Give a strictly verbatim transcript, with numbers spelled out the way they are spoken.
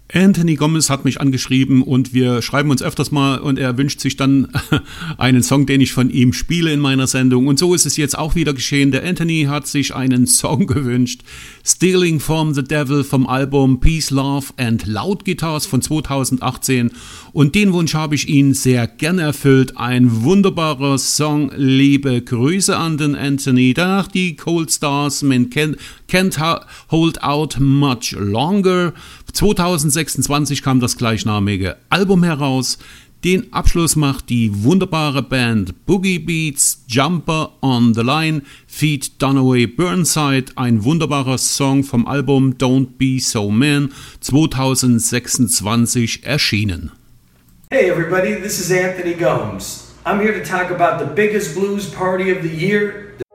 Anthony Gomez hat mich angeschrieben und wir schreiben uns öfters mal und er wünscht sich dann einen Song, den ich von ihm spiele in meiner Sendung. Und so ist es jetzt auch wieder geschehen. Der Anthony hat sich einen Song gewünscht. Stealing from the Devil vom Album Peace, Love and Loud Guitars von zweitausendachtzehn. Und den Wunsch habe ich ihn sehr gern erfüllt. Ein wunderbarer Song. Liebe Grüße an den Anthony. Danach die Cold Stars mit Can't, Can't Hold Out Much Longer. zweitausendsechsundzwanzig kam das gleichnamige Album heraus. Den Abschluss macht die wunderbare Band Boogie Beats, Jumper on the Line, feat. Dunaway Burnside, ein wunderbarer Song vom Album Don't Be So Man, zweitausendsechsundzwanzig erschienen. Hey everybody, this is Anthony Gomes. I'm here to talk about the biggest blues party of the year,